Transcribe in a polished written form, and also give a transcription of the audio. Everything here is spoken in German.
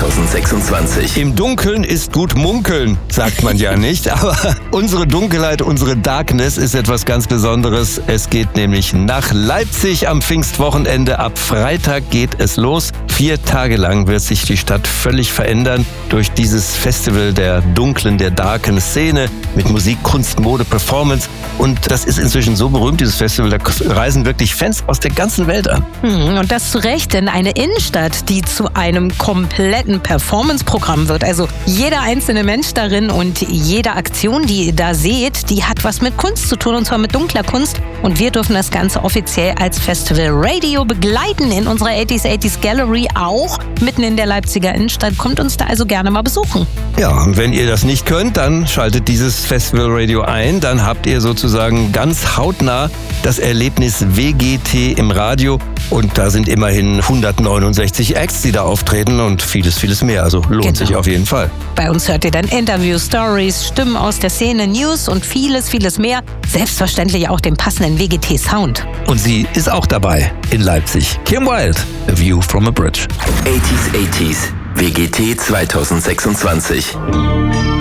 2026. Im Dunkeln ist gut munkeln, sagt man ja nicht. Aber unsere Dunkelheit, unsere Darkness ist etwas ganz Besonderes. Es geht nämlich nach Leipzig am Pfingstwochenende. Ab Freitag geht es los. 4 Tage lang wird sich die Stadt völlig verändern durch dieses Festival der dunklen, der darken Szene mit Musik, Kunst, Mode, Performance. Und das ist inzwischen so berühmt, dieses Festival. Da reisen wirklich Fans aus der ganzen Welt an. Und das zu Recht, denn eine Innenstadt, die zu einem kompletten Performance-Programm wird. Also jeder einzelne Mensch darin und jede Aktion, die ihr da seht, die hat was mit Kunst zu tun, und zwar mit dunkler Kunst. Und wir dürfen das Ganze offiziell als Festival Radio begleiten in unserer 80s Gallery, auch mitten in der Leipziger Innenstadt. Kommt uns da also gerne mal besuchen. Ja, und wenn ihr das nicht könnt, dann schaltet dieses Festival Radio ein. Dann habt ihr sozusagen ganz hautnah das Erlebnis WGT im Radio. Und da sind immerhin 169 Acts, die da auftreten und vieles, vieles mehr. Also lohnt sich auf jeden Fall. Bei uns hört ihr dann Interviews, Stories, Stimmen aus der Szene, News und vieles, vieles mehr. Selbstverständlich auch den passenden WGT-Sound. Und sie ist auch dabei in Leipzig. Kim Wilde, A View from a Bridge. 80s WGT 2026.